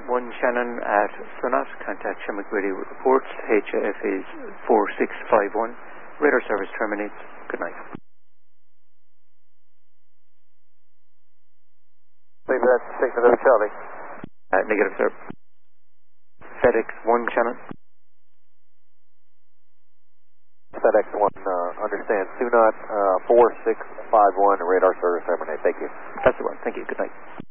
1 Shannon at Sunat. Contact Shamrock Radio with reports. HF is 4651. Radar service terminates. Good night. Leave that 6 Charlie. Negative, sir. FedEx 1 Shannon. FedEx 1, understand. Sunat 4651, radar service terminate. Thank you. That's the one. Thank you. Good night.